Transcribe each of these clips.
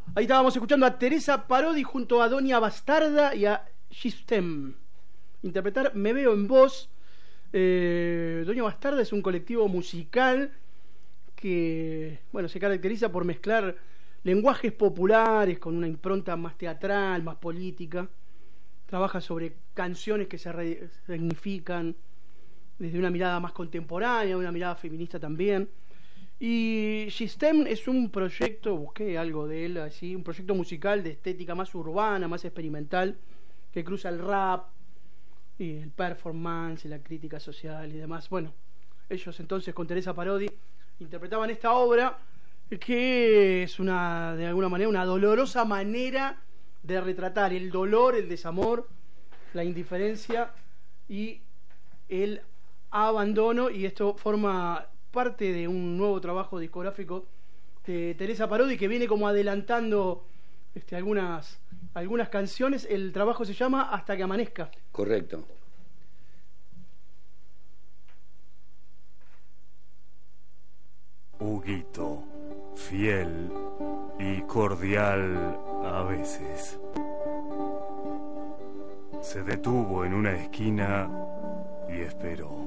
Ahí estábamos escuchando a Teresa Parodi junto a Doña Bastarda y a System. Interpretar Me Veo en Vos. Doña Bastarda es un colectivo musical que, bueno, se caracteriza por mezclar lenguajes populares con una impronta más teatral, más política. Trabaja sobre canciones que se significan desde una mirada más contemporánea, una mirada feminista también. Y System es un proyecto, busqué algo de él así, un proyecto musical de estética más urbana, más experimental, que cruza el rap y el performance y la crítica social y demás. Bueno, ellos entonces con Teresa Parodi interpretaban esta obra que es una, de alguna manera, una dolorosa manera de retratar el dolor, el desamor, la indiferencia y el abandono, y esto forma parte de un nuevo trabajo discográfico de Teresa Parodi que viene como adelantando algunas canciones. El trabajo se llama Hasta que amanezca. Correcto. Huguito, fiel y cordial a veces, se detuvo en una esquina y esperó.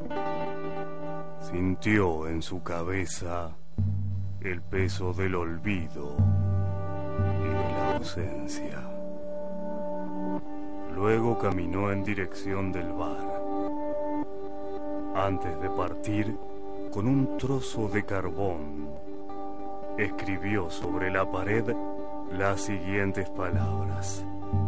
Sintió en su cabeza el peso del olvido y de la ausencia. Luego caminó en dirección del bar. Antes de partir, con un trozo de carbón, escribió sobre la pared las siguientes palabras: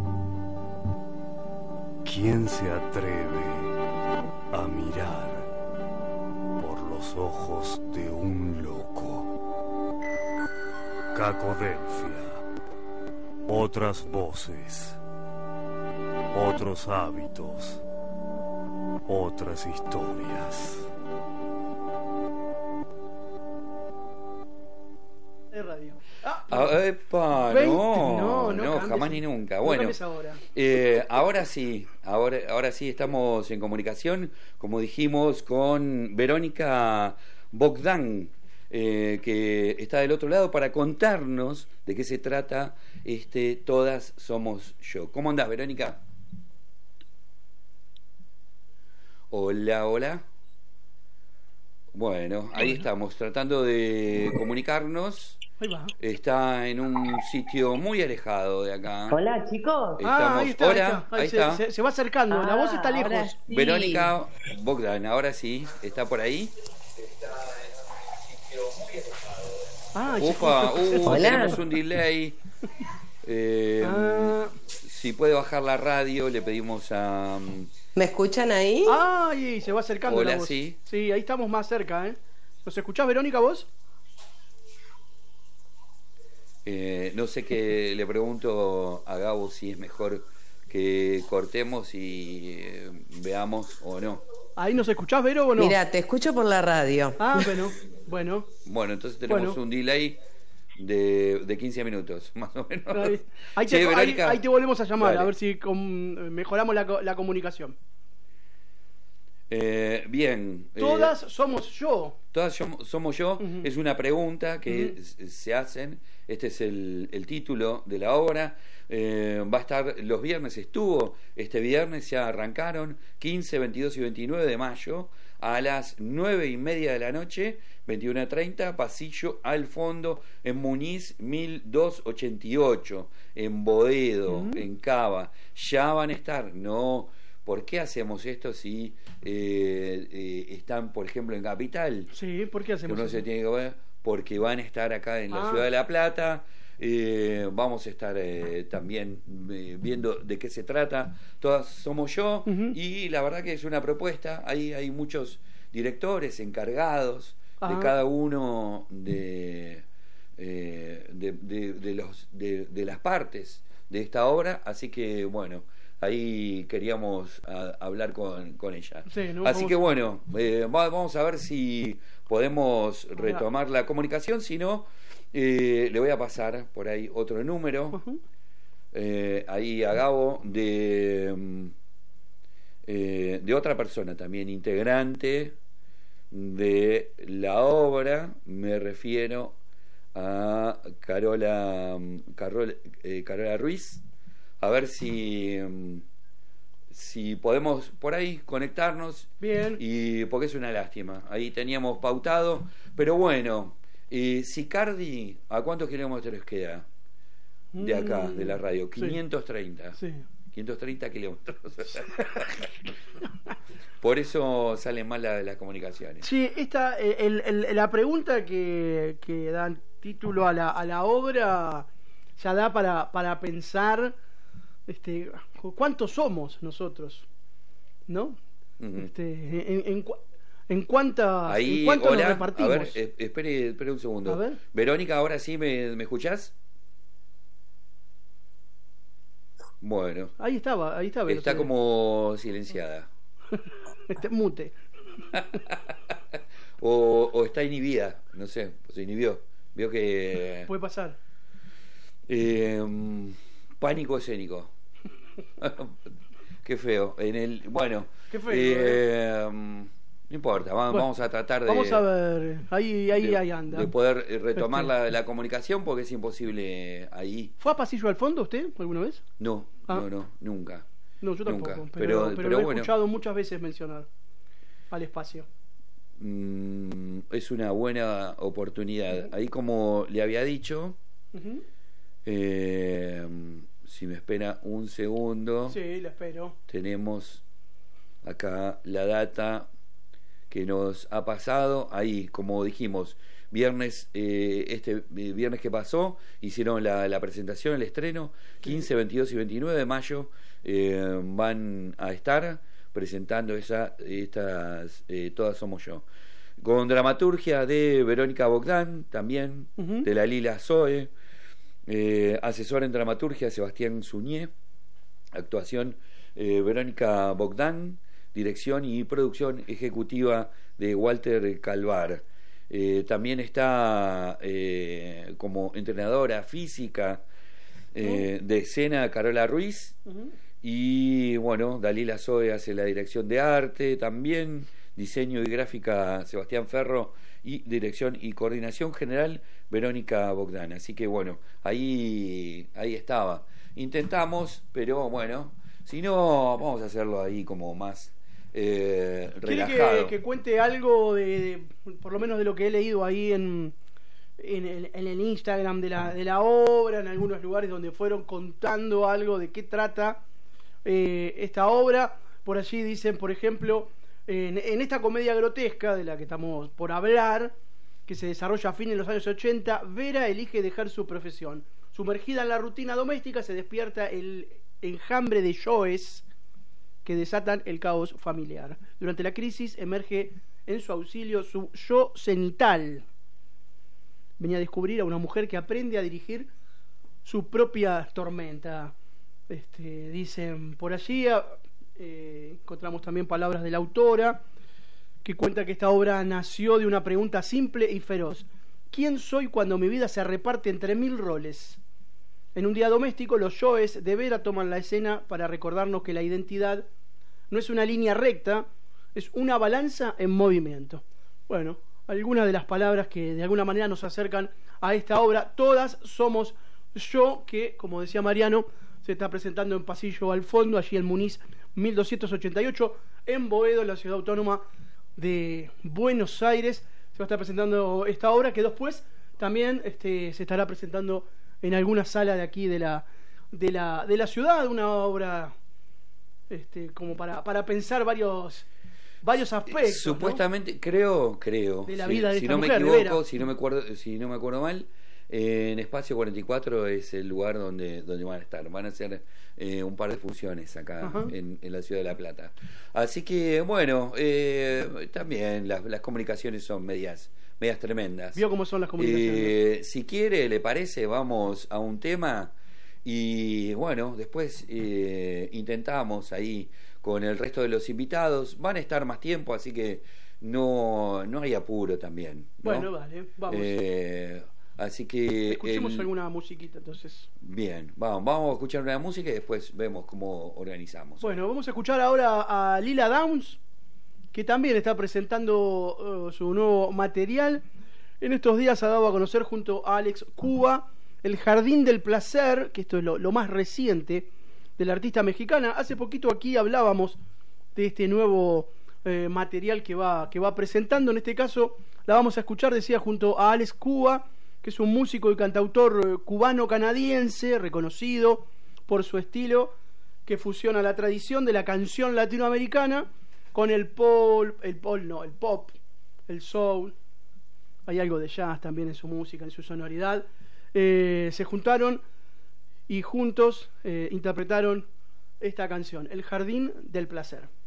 ¿quién se atreve a mirar por los ojos de un loco? Cacodelfia, otras voces, otros hábitos, otras historias. De radio. Epa, 20, no, jamás ni nunca. Bueno, ahora sí estamos en comunicación, como dijimos, con Verónica Bogdan, que está del otro lado para contarnos de qué se trata Todas Somos Yo. ¿Cómo andás, Verónica? Hola, hola. Bueno, ahí estamos, tratando de comunicarnos. Ahí va. Está en un sitio muy alejado de acá. Hola, chicos. Estamos... ahí está, Hola, ahí está. Se va acercando, la voz está lejos. Sí. Verónica Bogdan, ahora sí, ¿está por ahí? Está en un sitio muy alejado. Upa, tenemos un delay. Si puede bajar la radio, le pedimos a... ¿Me escuchan ahí? Ay, se va acercando. Hola, la voz. sí. Sí, ahí estamos más cerca, ¿eh? ¿Nos escuchás, Verónica, vos? No sé, qué le pregunto a Gabo si es mejor que cortemos y veamos o no. ¿Ahí nos escuchás, Vero, o no? Mira, te escucho por la radio. Bueno. Bueno, entonces tenemos un delay de 15 minutos, más o menos. Ahí te volvemos a llamar. Dale. A ver si mejoramos la comunicación. Bien. Todas somos yo. Todas somos yo. Es una pregunta que se hacen. Este es el título de la obra. Va a estar los viernes. Estuvo este viernes. Ya arrancaron 15, 22 y 29 de mayo a las 9:30 de la noche, 21:30, pasillo al fondo, en Muñiz 1288, en Boedo, en Cava. Ya van a estar. No, ¿por qué hacemos esto si están, por ejemplo, en Capital? Sí, ¿por qué hacemos eso? Se tiene que ver porque van a estar acá en la ciudad de La Plata. Vamos a estar también viendo de qué se trata. Todas somos yo. Y la verdad que es una propuesta. Hay muchos directores encargados de cada uno de las partes de esta obra. Así que bueno, ahí queríamos hablar con ella. Sí, ¿no? Así que bueno, vamos a ver si podemos retomar la comunicación. Si no, le voy a pasar por ahí otro número. Ahí a Gabo de otra persona también integrante de la obra. Me refiero a Carola Ruiz, a ver si podemos por ahí conectarnos. Bien. Y porque es una lástima, ahí teníamos pautado, pero bueno, Sicardi, ¿a cuántos kilómetros queda de acá, de la radio? 530. Sí. 530 kilómetros. Por eso salen mal las comunicaciones. Sí, la pregunta que da título a la obra ya da para pensar cuántos somos nosotros, ¿no? Uh-huh. En cuánto ahí, nos hola, repartimos. a ver, espere un segundo. A ver. Verónica, ahora sí me escuchás. Bueno, Ahí está. está como silenciada. Mute. o está inhibida, no sé, se inhibió. Vio que Puede pasar. pánico escénico. Qué feo. Bueno, Qué feo, no importa, vamos a tratar de Vamos a ver. Ahí anda. de poder retomar la comunicación, porque es imposible ahí. ¿Fue a Pasillo al Fondo usted alguna vez? No, Ah. no, nunca. No, yo tampoco. Nunca. Pero Pero lo he bueno. escuchado muchas veces mencionar al espacio. Es una buena oportunidad. Ahí, como le había dicho, Ujú. si me espera un segundo, Sí, la espero. tenemos acá la data que nos ha pasado. Ahí, como dijimos, viernes, viernes que pasó, hicieron la presentación, el estreno, 15, 22 y 29 de mayo, van a estar presentando estas Todas Somos Yo, con dramaturgia de Verónica Bogdan, también, Ujú. de la Lila Zoe, asesor en dramaturgia Sebastián Suñé, actuación Verónica Bogdan, dirección y producción ejecutiva de Walter Calvar. También está como entrenadora física de escena Carola Ruiz. Ujú. Y bueno, Dalila Zoe hace la dirección de arte también, diseño y gráfica Sebastián Ferro, y dirección y coordinación general Verónica Bogdan. Así que bueno, ahí estaba. Intentamos, pero bueno, si no, vamos a hacerlo ahí como más relajado. ¿Quiere que cuente algo por lo menos de lo que he leído ahí en el Instagram de la obra, en algunos lugares donde fueron contando algo de qué trata esta obra? Por allí dicen, por ejemplo, en esta comedia grotesca de la que estamos por hablar, que se desarrolla a fines de los años 80, Vera elige dejar su profesión. Sumergida en la rutina doméstica, se despierta el enjambre de yoes que desatan el caos familiar. Durante la crisis emerge en su auxilio su yo cenital. Venía a descubrir a una mujer que aprende a dirigir su propia tormenta. Dicen por allí, encontramos también palabras de la autora, que cuenta que esta obra nació de una pregunta simple y feroz: ¿quién soy cuando mi vida se reparte entre 1000 roles? En un día doméstico, los yoes de Vera toman la escena para recordarnos que la identidad no es una línea recta, es una balanza en movimiento. Bueno, algunas de las palabras que de alguna manera nos acercan a esta obra. Todas somos yo, que, como decía Mariano, se está presentando en Pasillo al Fondo, allí en Muniz 1288, en Boedo, en la ciudad autónoma de Buenos Aires. Se va a estar presentando esta obra, que después también se estará presentando en alguna sala de aquí de la ciudad. Una obra como para pensar varios aspectos, supuestamente, ¿no? creo de la vida de si esta no me mujer, equivoco, si no me acuerdo mal, en Espacio 44 es el lugar donde van a estar. Van a hacer un par de funciones acá en la ciudad de La Plata. Así que bueno, también las comunicaciones son medias tremendas. ¿Vio cómo son las comunicaciones? Si quiere, le parece, vamos a un tema y bueno, después intentamos ahí con el resto de los invitados. Van a estar más tiempo, así que no hay apuro también, ¿no? Bueno, vale, vamos. Así que escuchemos alguna musiquita, entonces. Bien, vamos a escuchar una música y después vemos cómo organizamos. Bueno, vamos a escuchar ahora a Lila Downs, que también está presentando su nuevo material. en estos días ha dado a conocer junto a Alex Cuba El Jardín del Placer, que esto es lo más reciente de la artista mexicana. Hace poquito aquí hablábamos de este nuevo material que va presentando. En este caso la vamos a escuchar, decía, junto a Alex Cuba, que es un músico y cantautor cubano-canadiense reconocido por su estilo, que fusiona la tradición de la canción latinoamericana con el pop, el soul. Hay algo de jazz también en su música, en su sonoridad. Se juntaron y juntos interpretaron esta canción, El Jardín del Placer.